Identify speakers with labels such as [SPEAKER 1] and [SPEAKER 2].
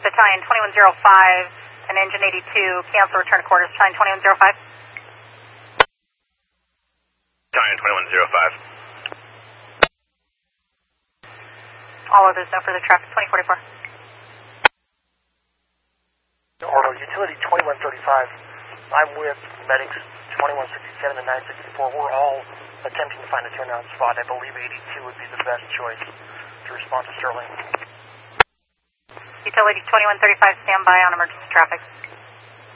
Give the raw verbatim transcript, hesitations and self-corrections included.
[SPEAKER 1] Battalion twenty-one oh five and Engine eighty-two, cancel return to quarters, Battalion twenty-one oh five.
[SPEAKER 2] Battalion twenty-one oh five.
[SPEAKER 1] All others, no further traffic, twenty forty-four.
[SPEAKER 3] Ordo, utility twenty-one thirty-five. I'm with medics twenty-one sixty-seven and nine sixty-four. We're all attempting to find a turnout spot. I believe eighty-two would be the best choice to respond to Sterling.
[SPEAKER 1] Utility twenty-one thirty-five, stand by on emergency traffic.